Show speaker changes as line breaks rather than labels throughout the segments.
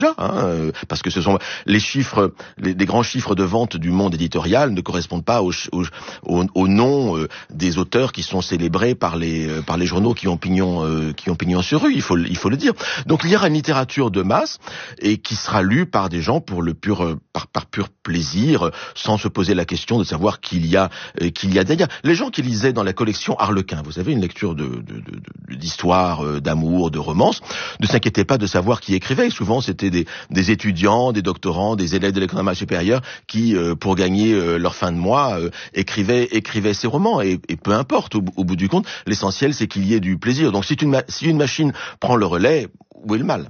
parce que ce sont les chiffres, les grands chiffres de vente du monde éditorial ne correspondent pas aux noms des auteurs qui sont célébrés par les journaux qui ont pignon sur rue. Il faut le dire. Donc il y aura une littérature de masse et qui sera lue par des gens pour par pur plaisir, sans se poser la question de savoir qu'il y a derrière. Les gens qui lisaient dans la collection Harlequin, vous savez, une lecture d'histoire, d'amour, de romance, ne s'inquiétaient pas de savoir qui écrivait. Souvent, c'était des étudiants, des doctorants, des élèves de l'école normale supérieure qui, pour gagner leur fin de mois, écrivaient ces romans. Et peu importe, au bout du compte, l'essentiel, c'est qu'il y ait du plaisir. Donc, si une machine prend le relais, où est le mal ?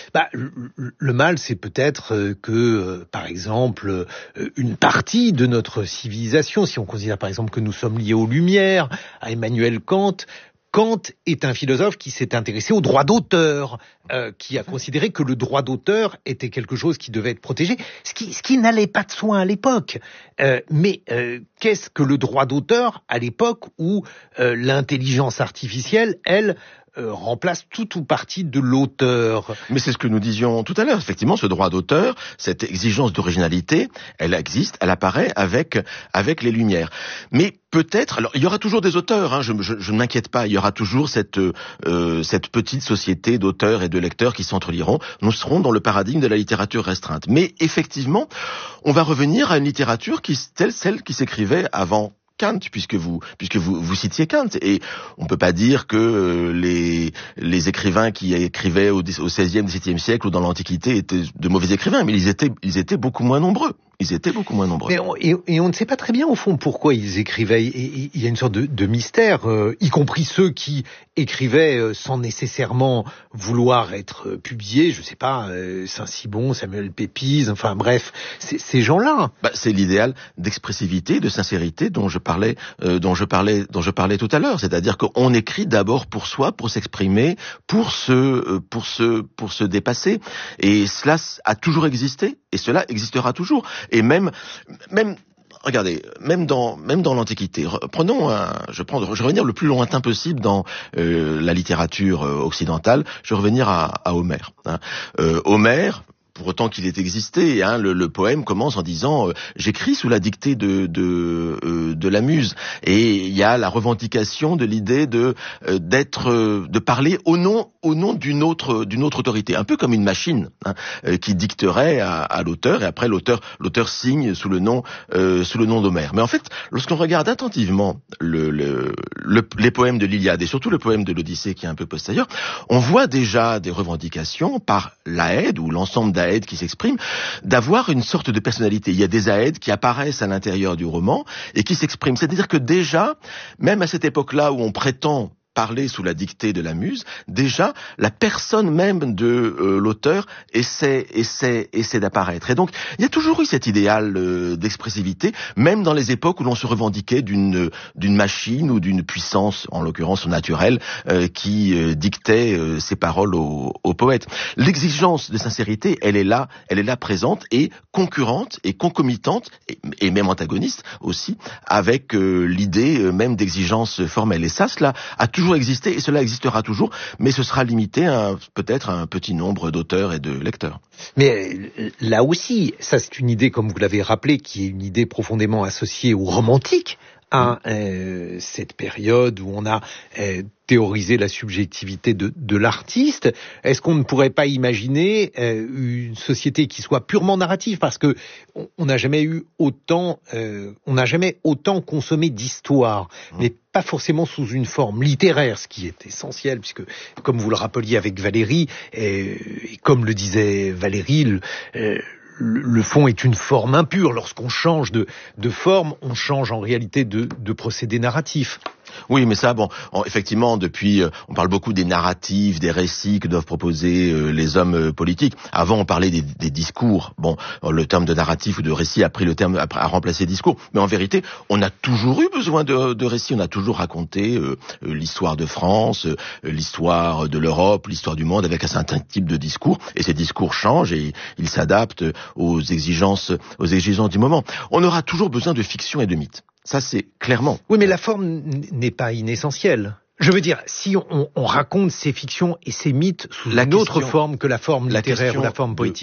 Le mal, c'est peut-être que, par exemple, une partie de notre civilisation, si on considère par exemple que nous sommes liés aux Lumières, à Emmanuel Kant est un philosophe qui s'est intéressé au droit d'auteur, qui a considéré que le droit d'auteur était quelque chose qui devait être protégé, ce qui n'allait pas de soi à l'époque. Mais qu'est-ce que le droit d'auteur à l'époque où l'intelligence artificielle, elle, remplace tout ou partie de l'auteur.
Mais c'est ce que nous disions tout à l'heure. Effectivement, ce droit d'auteur, cette exigence d'originalité, elle existe, elle apparaît avec les Lumières. Mais peut-être, alors il y aura toujours des auteurs, je ne m'inquiète pas, il y aura toujours cette petite société d'auteurs et de lecteurs qui s'entrelieront. Nous serons dans le paradigme de la littérature restreinte. Mais effectivement, on va revenir à une littérature celle qui s'écrivait avant Kant, puisque vous citiez Kant, et on peut pas dire que les écrivains qui écrivaient au XVIe, XVIIe siècle ou dans l'Antiquité étaient de mauvais écrivains, mais ils étaient beaucoup moins nombreux.
Et on ne sait pas très bien, au fond, pourquoi ils écrivaient. Il y a une sorte de mystère, y compris ceux qui écrivaient sans nécessairement vouloir être publiés. Je sais pas, Saint-Simon, Samuel Pepys, enfin bref, ces gens-là.
C'est l'idéal d'expressivité, de sincérité dont je parlais tout à l'heure. C'est-à-dire qu'on écrit d'abord pour soi, pour s'exprimer, pour se dépasser. Et cela a toujours existé, et cela existera toujours. Et même, regardez, même dans l'Antiquité, je vais revenir le plus lointain possible dans la littérature occidentale. Je vais revenir à Homère. Homère, pour autant qu'il ait existé, le poème commence en disant j'écris sous la dictée de la muse, et il y a la revendication de l'idée de parler au nom d'une autre autorité, un peu comme une machine qui dicterait à l'auteur, et après l'auteur signe sous le nom d'Homère. Mais en fait, lorsqu'on regarde attentivement les poèmes de l'Iliade et surtout le poème de l'Odyssée qui est un peu postérieur, on voit déjà des revendications par l'Aède ou l'ensemble d'Aède qui s'expriment, d'avoir une sorte de personnalité. Il y a des Aèdes qui apparaissent à l'intérieur du roman et qui s'expriment. C'est-à-dire que déjà, même à cette époque-là où on prétend parler sous la dictée de la muse, déjà, la personne même de l'auteur essaie d'apparaître. Et donc, il y a toujours eu cet idéal d'expressivité, même dans les époques où l'on se revendiquait d'une machine ou d'une puissance, en l'occurrence naturelle, qui dictait ses paroles aux poètes. L'exigence de sincérité, elle est là présente et concurrente et concomitante et même antagoniste aussi avec l'idée même d'exigence formelle. Et cela a toujours existé et cela existera toujours, mais ce sera limité peut-être à un petit nombre d'auteurs et de lecteurs.
Mais là aussi, ça c'est une idée, comme vous l'avez rappelé, qui est une idée profondément associée au romantique, à cette période où on a théorisé la subjectivité de l'artiste. Est-ce qu'on ne pourrait pas imaginer une société qui soit purement narrative, parce que on n'a jamais autant consommé d'histoire, mais pas forcément sous une forme littéraire, ce qui est essentiel, puisque, comme vous le rappeliez avec Valérie, et comme le disait Valérie, le fond est une forme impure. Lorsqu'on change de forme, on change en réalité de procédé narratif.
Oui, mais ça, effectivement, depuis, on parle beaucoup des narratifs, des récits que doivent proposer les hommes politiques. Avant, on parlait des discours. Le terme de narratif ou de récit a remplacé discours. Mais en vérité, on a toujours eu besoin de récits. On a toujours raconté l'histoire de France, l'histoire de l'Europe, l'histoire du monde avec un certain type de discours. Et ces discours changent et ils s'adaptent aux exigences du moment. On aura toujours besoin de fiction et de mythe. Ça, c'est clairement.
Oui, mais la forme n'est pas inessentielle. Je veux dire, si on raconte ces fictions et ces mythes sous une autre forme que la forme littéraire ou la forme poétique.